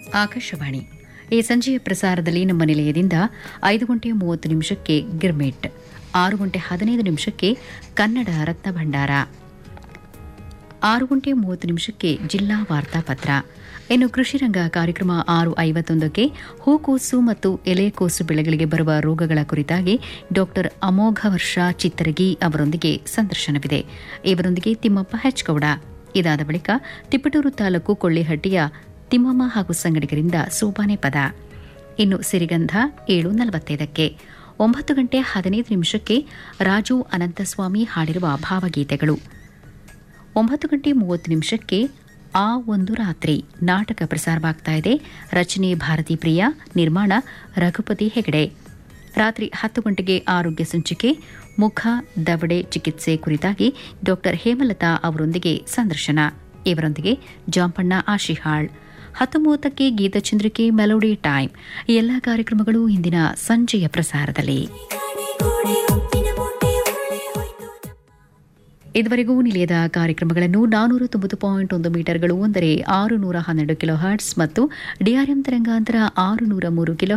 ಆಕಾಶವಾಣಿ ಈ ಸಂಜೆಯ ಪ್ರಸಾರದಲ್ಲಿ ನಮ್ಮ ನಿಲಯದಿಂದ 5:30 ಗಿರ್ಮಿಟ್, 6:15 ಕನ್ನಡ ರತ್ನ ಭಂಡಾರ, 6:30 ಜಿಲ್ಲಾ ವಾರ್ತಾಪತ್ರ. ಇನ್ನು ಕೃಷಿರಂಗ ಕಾರ್ಯಕ್ರಮ 6:51 ಹೂಕೋಸು ಮತ್ತು ಎಲೆಕೋಸು ಬೆಳೆಗಳಿಗೆ ಬರುವ ರೋಗಗಳ ಕುರಿತಾಗಿ ಡಾ ಅಮೋಘ ವರ್ಷ ಚಿತ್ತರಗಿ ಅವರೊಂದಿಗೆ ಸಂದರ್ಶನವಿದೆ. ಇವರೊಂದಿಗೆ ತಿಮ್ಮಪ್ಪ ಹೆಚ್ಗೌಡ. ಇದಾದ ಬಳಿಕ ತಿಪಟೂರು ತಾಲೂಕು ಕೊಳ್ಳಿಹಟ್ಟಿಯ ತಿಮ್ಮಮ್ಮ ಹಾಗೂ ಸಂಗಡಿಗರಿಂದ ಸೋಪಾನೆ ಪದ. ಇನ್ನು ಸಿರಿಗಂಧ 7:45 9:15 ರಾಜು ಅನಂತಸ್ವಾಮಿ ಹಾಡಿರುವ ಭಾವಗೀತೆಗಳು. 9:30 ಆ ಒಂದು ರಾತ್ರಿ ನಾಟಕ ಪ್ರಸಾರವಾಗ್ತಾ ಇದೆ. ರಚನೆ ಭಾರತಿ ಪ್ರಿಯಾ, ನಿರ್ಮಾಣ ರಘುಪತಿ ಹೆಗಡೆ. ರಾತ್ರಿ 10 ಗಂಟೆಗೆ ಆರೋಗ್ಯ ಸಂಚಿಕೆ, ಮುಖ ದವಡೆ ಚಿಕಿತ್ಸೆ ಕುರಿತಾಗಿ ಡಾ ಹೇಮಲತಾ ಅವರೊಂದಿಗೆ ಸಂದರ್ಶನ. ಇವರೊಂದಿಗೆ ಜಾಂಪಣ್ಣ ಆಶಿಹಾಳ್. 10:30 ಗೀತಚಂದ್ರಿಕೆ melody time. ಈ ಎಲ್ಲಾ ಕಾರ್ಯಕ್ರಮಗಳು ಇಂದಿನ ಸಂಜೆಯ ಪ್ರಸಾರದಲ್ಲಿ. ಇದುವರೆಗೂ ನಿಲಯದ ಕಾರ್ಯಕ್ರಮಗಳನ್ನು 490.1 ಮೀಟರ್ಗಳು ಅಂದರೆ 612 ಕಿಲೋ ಹರ್ಟ್ಸ್ ಮತ್ತು ಡಿಆರ್ಎಂ ತರಂಗಾಂತರ 603 ಕಿಲೋ